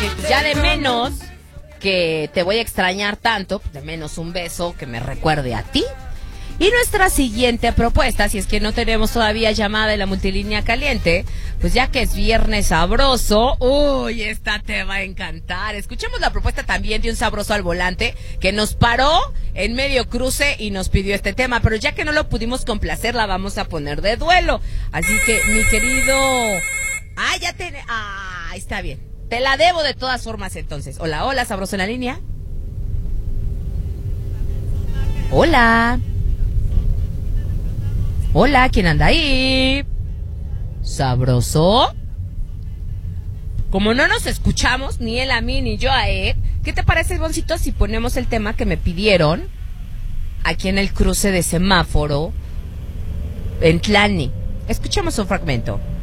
Ya de menos que te voy a extrañar tanto, de menos un beso que me recuerde a ti. Y nuestra siguiente propuesta, si es que no tenemos todavía llamada en la multilínea caliente, pues ya que es viernes sabroso, uy, esta te va a encantar. Escuchemos la propuesta también de un sabroso al volante que nos paró en medio cruce y nos pidió este tema, pero ya que no lo pudimos complacer, la vamos a poner de duelo. Así que, mi querido... está bien. Te la debo de todas formas entonces. Hola, hola, sabroso en la línea. Hola. Hola, ¿quién anda ahí? ¿Sabroso? Como no nos escuchamos, ni él a mí, ni yo a él, ¿qué te parece, Boncito, si ponemos el tema que me pidieron aquí en el cruce de semáforo en Tlani? Escuchemos un fragmento.